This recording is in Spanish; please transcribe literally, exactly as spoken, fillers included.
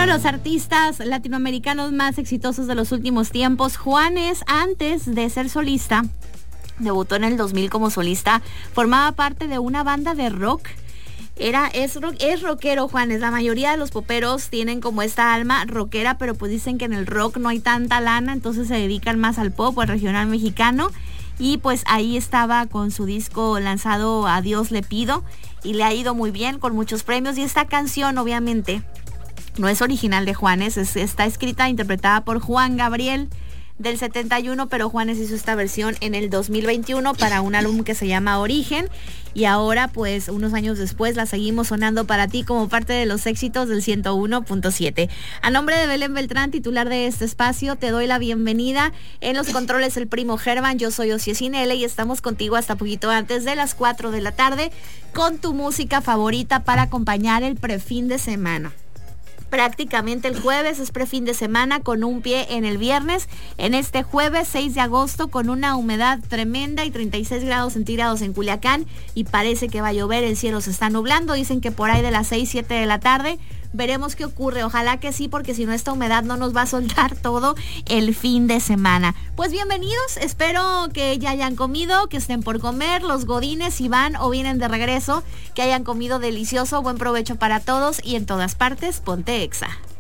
de los artistas latinoamericanos más exitosos de los últimos tiempos. Juanes, antes de ser solista, debutó en el dos mil como solista, formaba parte de una banda de rock. Era, es, rock, es rockero Juanes. La mayoría de los poperos tienen como esta alma rockera, pero pues dicen que en el rock no hay tanta lana, entonces se dedican más al pop o al regional mexicano. Y pues ahí estaba con su disco lanzado A Dios le pido, y le ha ido muy bien, con muchos premios. Y esta canción obviamente no es original de Juanes, es, está escrita e interpretada por Juan Gabriel del setenta y uno, pero Juanes hizo esta versión en el dos mil veintiuno para un álbum que se llama Origen, y ahora pues unos años después la seguimos sonando para ti como parte de los éxitos del ciento uno punto siete. A nombre de Belén Beltrán, titular de este espacio, te doy la bienvenida. En los controles el primo Germán, yo soy Ossie Sinele y estamos contigo hasta poquito antes de las cuatro de la tarde con tu música favorita para acompañar el prefin de semana. Prácticamente el jueves es prefin de semana con un pie en el viernes. En este jueves seis de agosto con una humedad tremenda y treinta y seis grados centígrados en Culiacán, y parece que va a llover, el cielo se está nublando, dicen que por ahí de las seis, siete de la tarde. Veremos qué ocurre, ojalá que sí, porque si no esta humedad no nos va a soltar todo el fin de semana. Pues bienvenidos, espero que ya hayan comido, que estén por comer, los godines si van o vienen de regreso, que hayan comido delicioso, buen provecho para todos y en todas partes, ponte Exa.